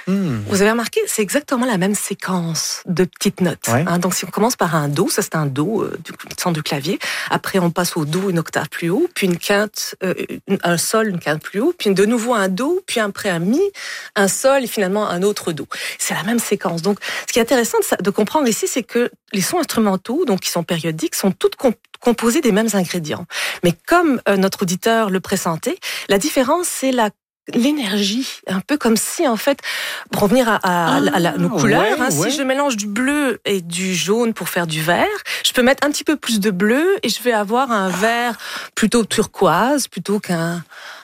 Vous avez remarqué, c'est exactement la même séquence de petites notes. Ouais. Donc si on commence par un Do, ça c'est un Do du centre du clavier. Après on passe au Do une octave plus haut, puis une quinte, un Sol, une quinte plus haut, puis de nouveau un Do, puis après un Mi, un Sol et finalement un autre Do. C'est la même séquence. Donc ce qui est intéressant de comprendre ici, c'est que les sons instrumentaux, donc qui sont périodiques, sont toutes composés des mêmes ingrédients. Mais comme notre auditeur le pressentait, la différence c'est l'énergie, un peu comme si en fait, pour revenir à nos couleurs, si je mélange du bleu et du jaune pour faire du vert, je peux mettre un petit peu plus de bleu et je vais avoir un vert plutôt turquoise plutôt qu'un